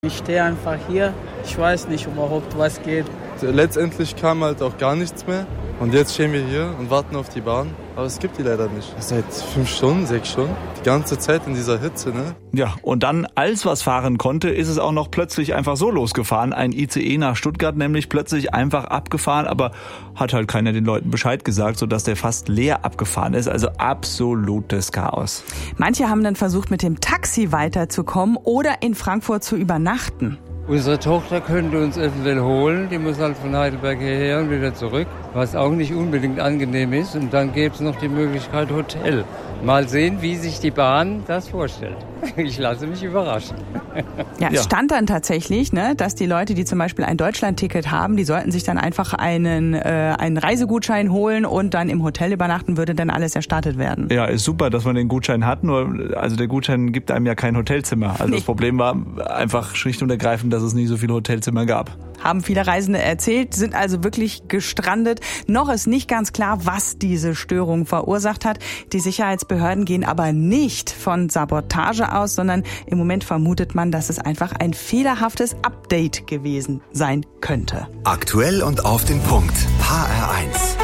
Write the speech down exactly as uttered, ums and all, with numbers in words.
Ich stehe einfach hier, ich weiß nicht überhaupt, was geht. Letztendlich kam halt auch gar nichts mehr und jetzt stehen wir hier und warten auf die Bahn, aber es gibt die leider nicht. Seit fünf Stunden, sechs Stunden, die ganze Zeit in dieser Hitze, ne? Ja, und dann, als was fahren konnte, ist es auch noch plötzlich einfach so losgefahren. Ein I C E nach Stuttgart nämlich plötzlich einfach abgefahren, aber hat halt keiner den Leuten Bescheid gesagt, sodass der fast leer abgefahren ist. Also absolutes Chaos. Manche haben dann versucht, mit dem Taxi weiterzukommen oder in Frankfurt zu übernachten. Unsere Tochter könnte uns eventuell holen, die muss halt von Heidelberg hierher und wieder zurück, was auch nicht unbedingt angenehm ist. Und dann gäbe es noch die Möglichkeit Hotel. Mal sehen, wie sich die Bahn das vorstellt. Ich lasse mich überraschen. Ja, es ja. stand dann tatsächlich, ne, dass die Leute, die zum Beispiel ein Deutschlandticket haben, die sollten sich dann einfach einen, äh, einen Reisegutschein holen und dann im Hotel übernachten, würde dann alles erstattet werden. Ja, ist super, dass man den Gutschein hat, nur also der Gutschein gibt einem ja kein Hotelzimmer. Also nee. Das Problem war einfach schlicht und ergreifend, dass es nicht so viele Hotelzimmer gab. Haben viele Reisende erzählt, sind also wirklich gestrandet. Noch ist nicht ganz klar, was diese Störung verursacht hat. Die Sicherheitsbehörden gehen aber nicht von Sabotage aus, sondern im Moment vermutet man, dass es einfach ein fehlerhaftes Update gewesen sein könnte. Aktuell und auf den Punkt. H R eins.